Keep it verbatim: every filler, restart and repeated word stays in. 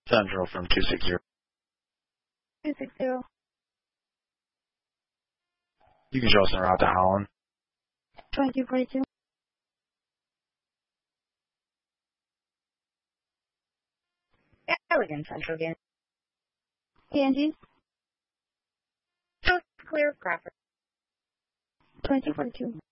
Central from two six zero. two six zero. You can show us en route to Holland. twenty forty-two. Elegant Central again. Angie. House clear of Crawford. twenty forty-two.